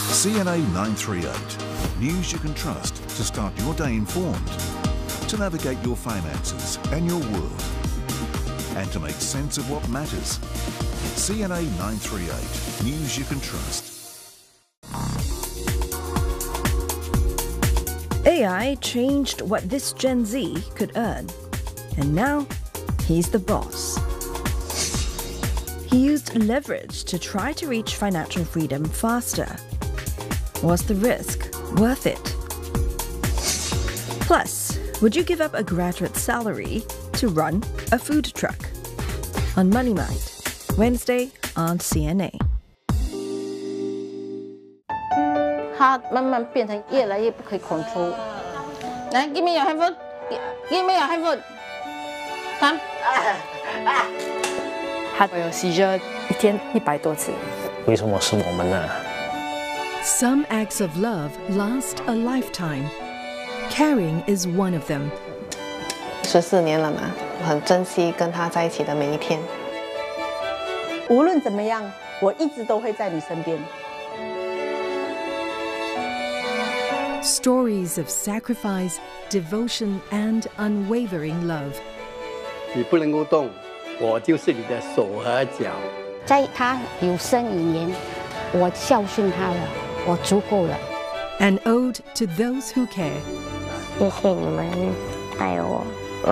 CNA 938. News you can trust to start your day informed, to navigate your finances and your world, and to make sense of what matters. CNA 938. News you can trust. AI changed what this Gen Z could earn, and now he's the boss. He used leverage to try to reach financial freedom faster. Was the risk worth it? Plus, would you give up a graduate salary to run a food truck? On Money Mind, Wednesday on CNA. 它慢慢变成越来越不可以 control。来 ，give me your hand food，give me your hand food。 他有 seizure 一天100多次。 为什么是我们呢？ Some acts of love last a lifetime. Caring is one of them. 14年了嘛，很珍惜跟他在一起的每一天。 无论怎么样，我一直都会在你身边。 Stories of sacrifice, devotion, and unwavering love. 你不能够动，我就是你的手和脚。 在他有生以年，我孝顺他了，我足够了。 An ode to those who care. 谢谢你们爱我。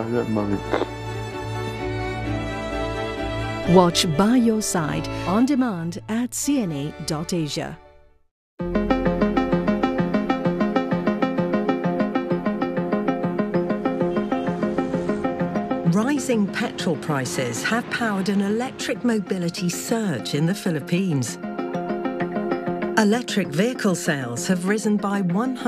Watch By Your Side on demand at cna.asia. Rising petrol prices have powered an electric mobility surge in the Philippines. Electric vehicle sales have risen by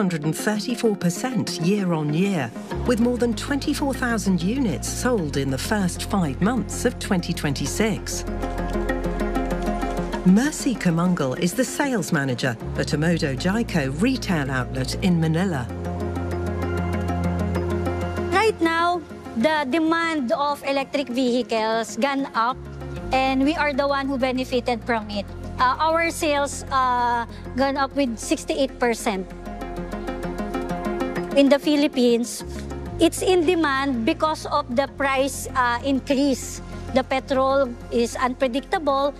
134% year on year, with more than 24,000 units sold in the first 5 months of 2026. Mercy Kamungal is the sales manager at Omodo Jaico retail outlet in Manila. Right now, the demand of electric vehicles gone up, and we are the one who benefited from it. Our sales gone up with 68%. In the Philippines, it's in demand because of the price increase. The petrol is unpredictable.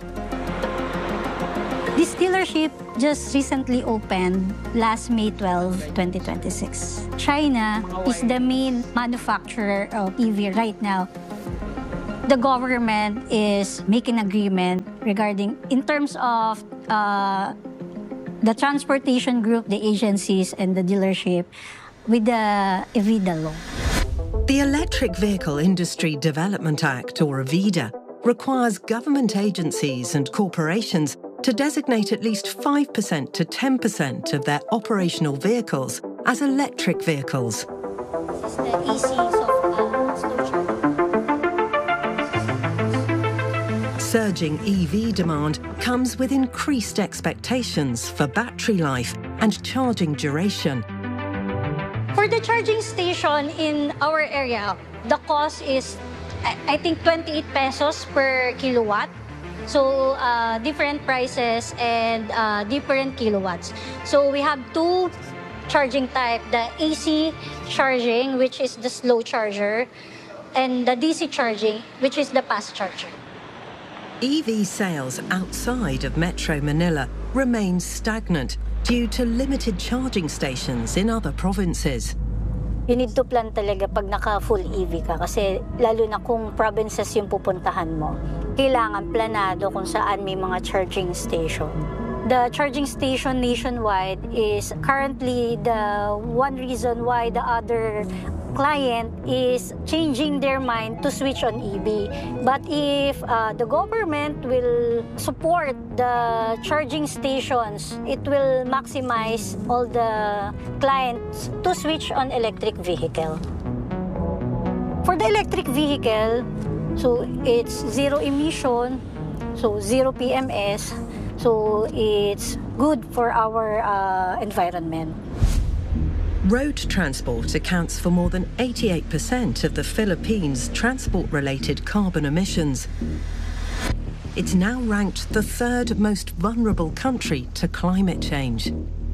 This dealership just recently opened last May 12, 2026. China is the main manufacturer of EV right now. The government is making agreement regarding, in terms of the transportation group, the agencies, and the dealership with the EVIDA law. The Electric Vehicle Industry Development Act, or EVIDA, requires government agencies and corporations to designate at least 5% to 10% of their operational vehicles as electric vehicles. This is the ECs of slow charging. Surging EV demand comes with increased expectations for battery life and charging duration. For the charging station in our area, the cost is, I think, 28 pesos per kilowatt. So different prices and different kilowatts. So we have two charging type, the AC charging, which is the slow charger, and the DC charging, which is the fast charger. EV sales outside of Metro Manila remain stagnant due to limited charging stations in other provinces. You need to plan talaga pag naka-full EV ka kasi lalo na kung provinces yung pupuntahan mo. Kailangan planado kung saan may mga charging station. The charging station nationwide is currently the one reason why the other client is changing their mind to switch on EV. But if the government will support the charging stations, it will maximize all the clients to switch on electric vehicle. For the electric vehicle, so it's zero emission, so zero PMS, so it's good for our environment. Road transport accounts for more than 88% of the Philippines' transport-related carbon emissions. it's now ranked the third most vulnerable country to climate change.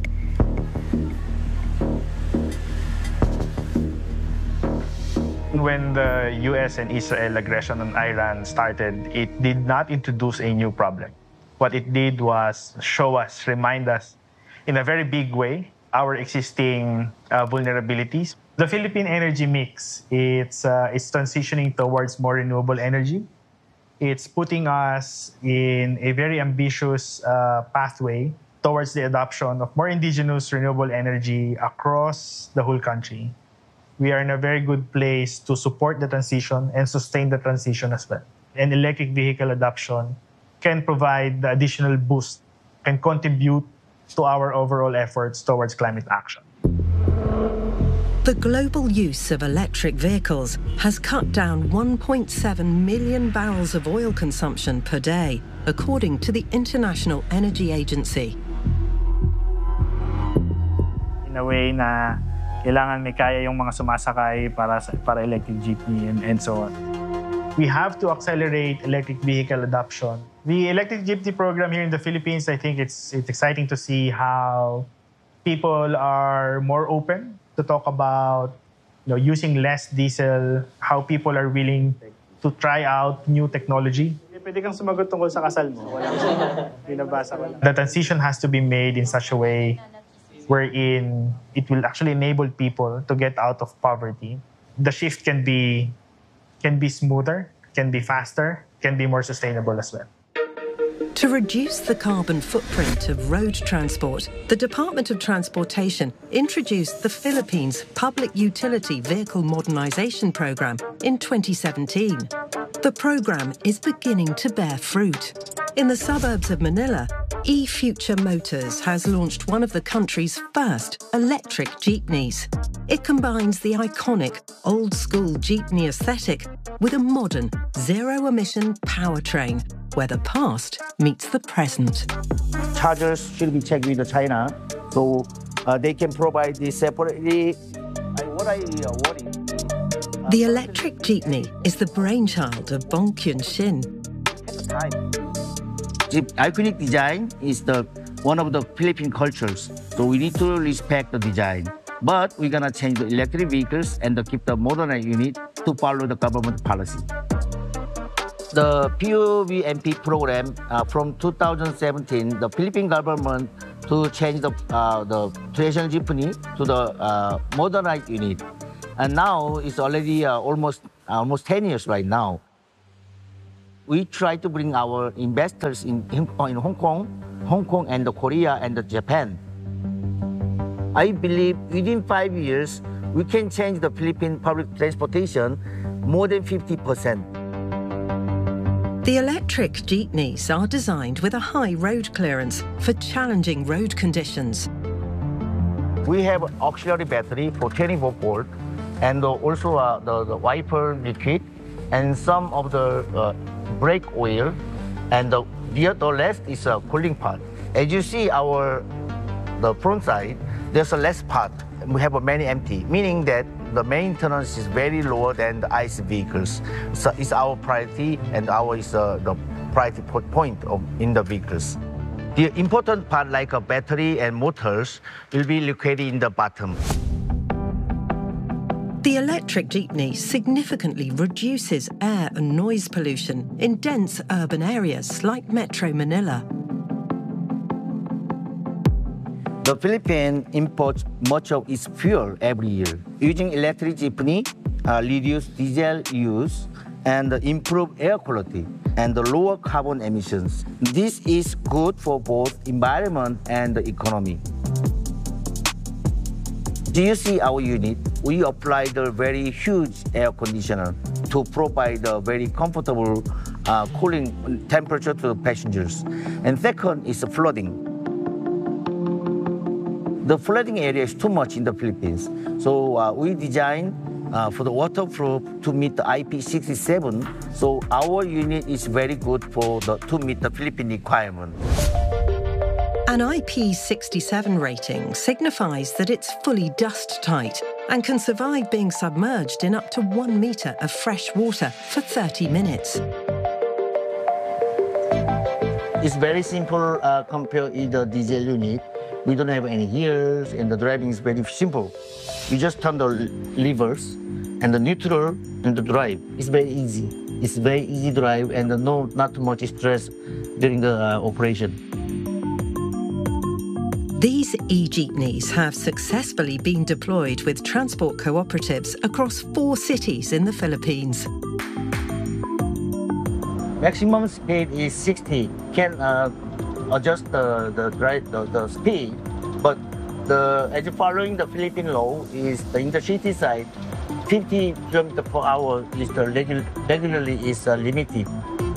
When the US and Israel aggression on Iran started, it did not introduce a new problem. What it did was show us, remind us in a very big way, our existing vulnerabilities. The Philippine energy mix, it's transitioning towards more renewable energy. It's putting us in a very ambitious pathway towards the adoption of more indigenous renewable energy across the whole country. We are in a very good place to support the transition and sustain the transition as well. And electric vehicle adoption can provide the additional boost, can contribute to our overall efforts towards climate action. The global use of electric vehicles has cut down 1.7 million barrels of oil consumption per day, according to the International Energy Agency. In a way na kailangan may kaya yung mga sumasakay para electric jeepney and so on. We have to accelerate electric vehicle adoption. The electric jeepney program here in the Philippines, I think it's exciting to see how people are more open to talk about using less diesel, how people are willing to try out new technology. Pwede kang sumagot tungkol sa kasal mo. Binabasa ko lang. The transition has to be made in such a way wherein it will actually enable people to get out of poverty. The shift can be smoother, can be faster, can be more sustainable as well. To reduce the carbon footprint of road transport, the Department of Transportation introduced the Philippines Public Utility Vehicle Modernization Program in 2017. The program is beginning to bear fruit. In the suburbs of Manila, eFuture Motors has launched one of the country's first electric jeepneys. It combines the iconic old-school jeepney aesthetic with a modern, zero-emission powertrain where the past meets the present. Chargers should be checked with China, so they can provide this separately. What I worry. The electric jeepney is the brainchild of Bong Kyun-shin. Iconic design is one of the Philippine cultures, so we need to respect the design. But we're gonna change the electric vehicles and keep the modernized unit to follow the government policy. The PUVMP program from 2017, the Philippine government to change the traditional jeepney to the modernized unit, and now it's already almost 10 years right now. We try to bring our investors in Hong Kong and Korea and Japan. I believe within 5 years, we can change the Philippine public transportation more than 50%. The electric jeepneys are designed with a high road clearance for challenging road conditions. We have auxiliary battery for 24 volt and also the wiper liquid and some of the brake oil, and the left is a cooling part. As you see the front side, there's a less part. We have many empty, meaning that the maintenance is very lower than the ICE vehicles. So it's our priority, and is the priority point in the vehicles. The important part, like a battery and motors, will be located in the bottom. The electric jeepney significantly reduces air and noise pollution in dense urban areas like Metro Manila. The Philippines imports much of its fuel every year. Using electric jeepney, reduce diesel use and improve air quality and lower carbon emissions. This is good for both environment and the economy. Do you see our unit? We applied the very huge air conditioner to provide a very comfortable cooling temperature to the passengers. And second is the flooding. The flooding area is too much in the Philippines. So we designed for the waterproof to meet the IP67. So our unit is very good to meet the Philippine requirement. An IP67 rating signifies that it's fully dust-tight and can survive being submerged in up to 1 metre of fresh water for 30 minutes. It's very simple compared with the diesel unit. We don't have any gears, and the driving is very simple. You just turn the levers and the neutral and the drive. It's very easy. It's very easy drive and not too much stress during the operation. These e-jeepneys have successfully been deployed with transport cooperatives across 4 cities in the Philippines. Maximum speed is 60. Can adjust the speed, but as you're following the Philippine law, is the intercity side, 50 km per hour is regularly is limited.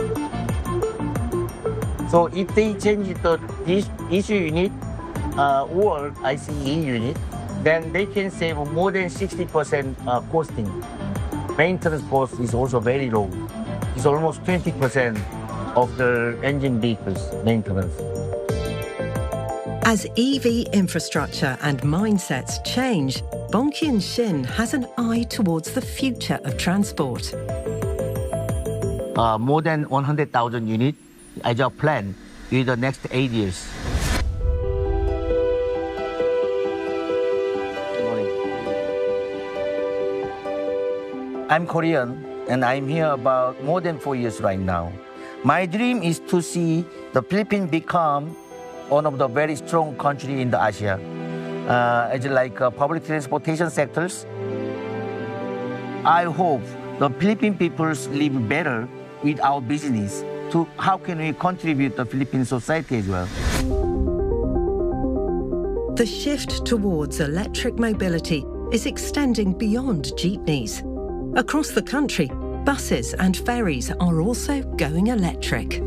So if they change the ECU unit or ICE unit, then they can save more than 60% costing. Maintenance cost is also very low. It's almost 20% of the engine vehicles maintenance. As EV infrastructure and mindsets change, Bongkyun Shin has an eye towards the future of transport. More than 100,000 units as our plan in the next 8 years. Good morning. I'm Korean, and I'm here about more than 4 years right now. My dream is to see the Philippines become one of the very strong country in the Asia, as like public transportation sectors. I hope the Philippine peoples live better with our business. To how can we contribute to Philippine society as well? The shift towards electric mobility is extending beyond jeepneys. Across the country, buses and ferries are also going electric.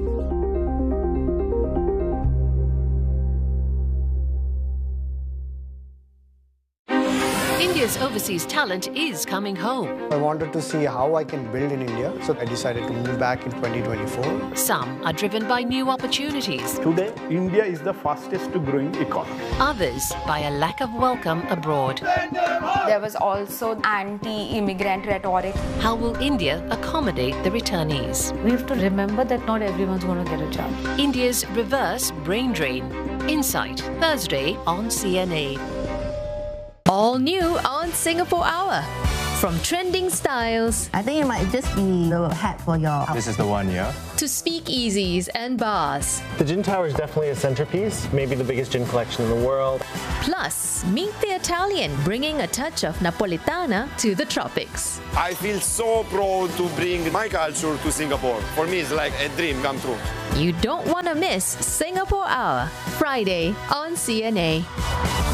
India's overseas talent is coming home. I wanted to see how I can build in India, so I decided to move back in 2024. Some are driven by new opportunities. Today, India is the fastest growing economy. Others by a lack of welcome abroad. There was also anti-immigrant rhetoric. How will India accommodate the returnees? We have to remember that not everyone's going to get a job. India's reverse brain drain. Insight, Thursday on CNA. All new on Singapore Hour. From trending styles, I think it might just be the hat for your... This is the one, yeah? To speakeasies and bars. The gin tower is definitely a centerpiece, maybe the biggest gin collection in the world. Plus, meet the Italian, bringing a touch of Napolitana to the tropics. I feel so proud to bring my culture to Singapore. For me, it's like a dream come true. You don't want to miss Singapore Hour, Friday on CNA.